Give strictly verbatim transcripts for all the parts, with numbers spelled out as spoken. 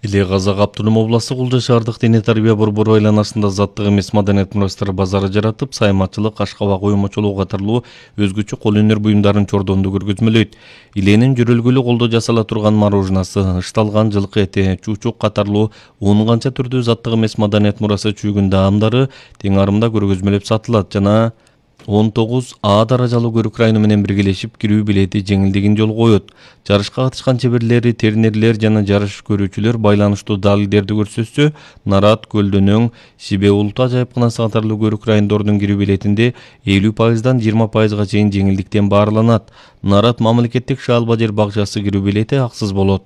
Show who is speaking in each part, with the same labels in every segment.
Speaker 1: Иле Казак Автоном областы Кулжа шаардык дене тарбия борбору айланасында заттык эмес маданият мурастары базары жаратып, сайматчылык, ашкабак уюмчулугу катарлуу өзгөчө кол өнөр буюмдарын чордонду көргөзмөлөйт. Иленин жүрөлгүлү колдо жасала турган мороженасы, ышталган жылкы эти, чучук катарлуу он канча түрдүү заттык эмес маданият мурасы чүйгүн даамдары тең арымда көргөзмөлөп сатылат жана он тогуз А даражалуу көрүк району менен биргелешип кирүү билети жеңилдигин жолго коет. Жарышка катышкан чеберлери, тернерлер жана жарыш көрүүчүлөр байланыштуу далилдерди көрсөтсө, Нарат, Көлдөнөң, Шибе улуттуу ажайыпканасы катарлуу көрүк райондордун кирүү билетинде элүү пайыздан жыйырма пайызга чейин жеңилдиктен баарыланат. Нарат мамлекеттик Шаалба жер бакчасы кирүү билети аксыз болот.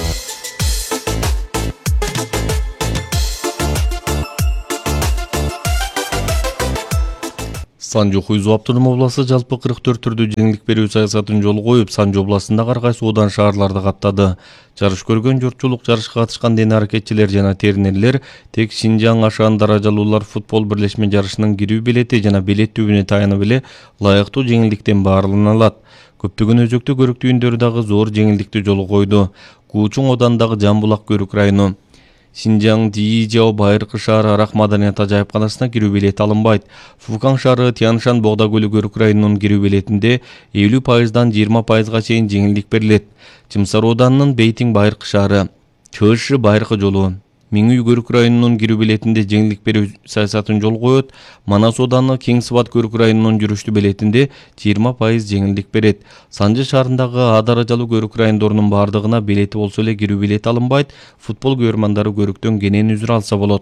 Speaker 1: Санжу Хуйзу Автоном обласы жалпы кырк төрт түрдүү жеңилдик берүү саясатын жолго коюп, Санжу областында ар кайсы оодан шаарларды каптады. Жарыш көргөн журтчулук, жарышка катышкан дене аракетчилер жана тернерлер тек Шинжаң Ашан даражалуулар футбол бирлешме жарышынын кирүү билети жана билет түбүнө таянып эле ылайыктуу жеңилдиктен баарылана алат. Көптөгөн өзөктүү көрүк түйүндөрү дагы зор жеңилдикти жолго койду. Куучуң оодандагы Жамбулак көрүк району, Шинжаң Дийжао Байыркы шаары Арак маданият ажайыпканасына кирүү билети алынбайт. Фукан шаары Тяншан Богда көлү көрүк районунун кирүү билетинде элүү пайыздан жыйырма пайызга чейин жеңилдик берилет. Чымсар ооданынын Бейтиң Байыркы шаары, Чөшү Байыркы жолу, Миң үй көрүк районунун кирүү билетинде жеңилдик берүү саясатын жолго коет. Манас ооданы Кең Сыбат көрүк районунун жүрүштүү билетинде жыйырма пайыз жеңилдик берет. Санжы шаарындагы А даражалуу көрүк райондорунун бардыгына билети болсо эле кирүү билети алынбайт. Футбол көрөрмандары көрүктөн кенен үзүр алса болот.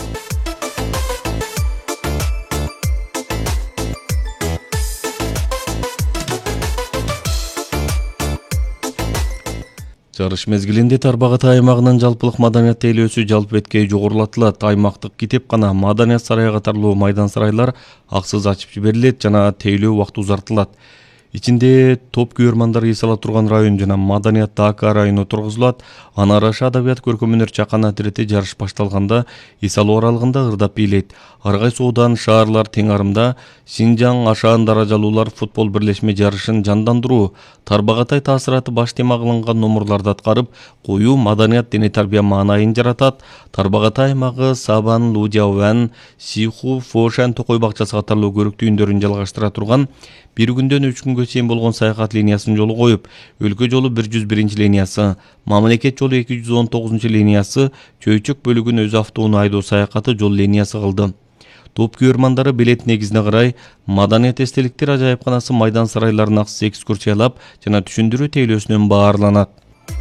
Speaker 1: Жарыш мезгилинде Тарбагатай аймагынын жалпылык маданият тейлөөсү жалпы беткей жогорулатылат. Аймактык китепкана, маданият сарайы катарлуу майдан сарайлар аксыз ачып жиберилет жана тейлөө убакыты узартылат. Ичинде топ көрөрмандар эс ала турган район жана маданият дака району тургузулат. Аны араша адабият көркөм өнөр чакан атирети жарыш башталганда эс алуу аралыгында ырдап бийлейт. Ар кайсы оодан, шаарлар тең арымда Шинжаң Ашан даражалуулар футбол бирлешме жарышын жандандыруу, Тарбагатай таасираты баш тема кылынган номурларды аткарып, коюу маданият дене тарбия маанайын жаратат. Тарбагатай аймагы Сабан, Лудяуан, Сиху, Фошан Токой бакчасы катарлуу көрүк түйүндөрүн жалгаштыра турган бир күндөн үч күнгө чейин болгон саякат линиясын жолго коюп, өлкө жолу бир жүз биринчи линиясы, мамлекет жолу эки жүз он тогузунчу линиясы, Чөйчөк бөлүгүн өз автоунаа айдоо саякаты жол линиясы кылды. Топ көрөрмандары билет негизине карай маданият эстеликтер ажайыпканасы майдан сарайларына аксыз экскурсиялап жана түшүндүрүү тейлөөсүнөн баарланат.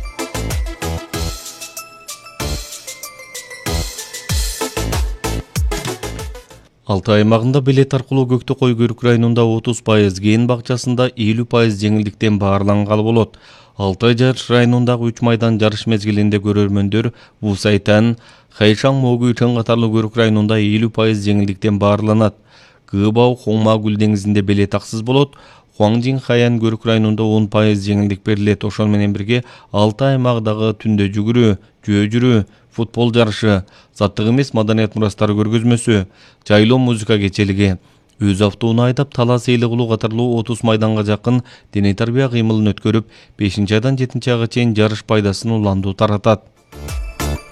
Speaker 1: Алтай аймагында билет аркылуу Көктөкой көрүк районунда отуз пайыз, Кээн бакчасында элүү пайыз жеңилдиктен баарлангалы болот. Алтай жарыш районундагы үч майдан жарыш мезгилинде көрөрмөндөр Вусайтан, Хайшаң Могуйтын катарлуу көрүк районунда элүү пайыз жеңилдиктен баарланат. Кыбау Хоңма Гүл деңизинде билет аксыз болот. Хуаңжин Хаян көрүк районунда он пайыз жеңилдик берилет. Ошол менен бирге Алтай аймагындагы түндө жүгүрүү, жөө жүрүү, футбол жарышы, заттык эмес маданият мурастары көргөзмөсү, жайлоо музыка кечелиги, өз автоунаа айдап талас эйле кылуу катарлуу отуз майданга жакын дене тарбия кыймылын өткөрүп, бешинчи айдан жетинчи айга чейин жарыш пайдасын уландуу таратат.